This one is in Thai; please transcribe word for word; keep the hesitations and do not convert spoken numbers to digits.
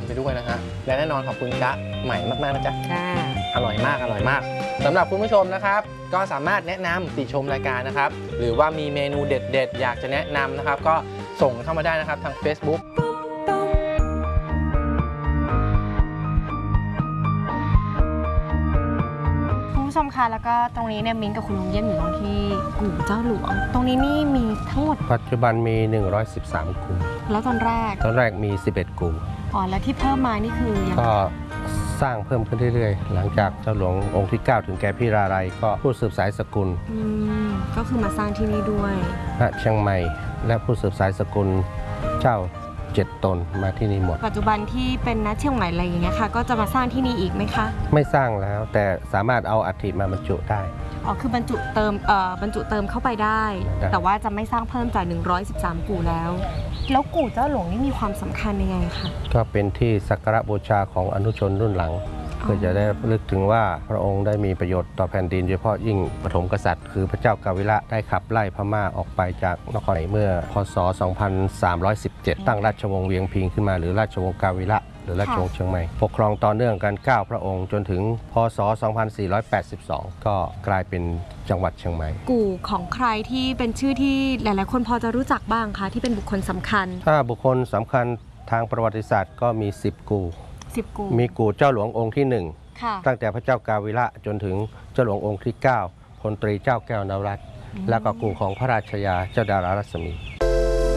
ไปด้วยนะฮะและแน่นอนขอบคุณจ๊ะใหม่มากๆนะจ๊ะค่ะอร่อยมากอร่อยมากสำหรับคุณผู้ชมนะครับก็สามารถแนะนำติชมรายการนะครับหรือว่ามีเมนูเด็ดๆอยากจะแนะนำนะครับก็ส่งเข้ามาได้นะครับทาง Facebook คุณผู้ชมคะแล้วก็ตรงนี้เนี่ยมิ้นกับคุณลุงเยี่ยมอยู่ตรงที่กู่เจ้าหลวงตรงนี้นี่มีทั้งหมดปัจจุบันมีหนึ่งร้อยสิบสามกลุ่มแล้วตอนแรกตอนแรกมีสิบเอ็ดกลุ่มอ๋อแล้วที่เพิ่มมานี่คือยังก็สร้างเพิ่มขึ้นเรื่อยๆหลังจากเจ้าหลวงองค์ที่เก้าถึงแก่พี่ราไรก็ผู้สืบสายสกุลอืมก็คือมาสร้างที่นี่ด้วยณเชียงใหม่และผู้สืบสายสกุลเจ้าเจ็ดตนมาที่นี่หมดปัจจุบันที่เป็นณเชียงใหม่อะไรอย่างเงี้ยค่ะก็จะมาสร้างที่นี่อีกไหมคะไม่สร้างแล้วแต่สามารถเอาอัฐิมาบรรจุได้อ๋อคือบรรจุเติมเอ่อบรรจุเติมเข้าไปได้แต่ว่าจะไม่สร้างเพิ่มจากหนึ่งร้อยสิบสามกู่แล้วแล้วกู่เจ้าหลวงนี่มีความสำคัญยังไงคะก็เป็นที่สักการะบูชาของอนุชนรุ่นหลังเพื่อจะได้ลึกถึงว่าพระองค์ได้มีประโยชน์ต่อแผ่นดินโดยเฉพาะยิ่งปฐมกษัตริย์คือพระเจ้ากาวิระได้ขับไล่พม่าออกไปจากนครเมื่อพศสองพันสามร้อยสิบเจ็ดตั้งราชวงศ์เวียงพิงขึ้นมาหรือราชวงศ์กาวิระหรือราชวงศ์เชียงใหม่ปกครองต่อเนื่องกันเก้าพระองค์จนถึงพศสองพันสี่ร้อยแปดสิบสองก็กลายเป็นจังหวัดเชียงใหม่กู่ของใครที่เป็นชื่อที่หลายๆคนพอจะรู้จักบ้างคะที่เป็นบุคคลสำคัญถ้าบุคคลสำคัญทางประวัติศาสตร์ก็มีสิบกู่สิบกู่มีกู่เจ้าหลวงองค์ที่หนึ่งตั้งแต่พระเจ้ากาวิระจนถึงเจ้าหลวงองค์ที่เก้าพลตรีเจ้าแก้วนวรัตน์และก็กู่ของพระราชยาเจ้าดารารัศมี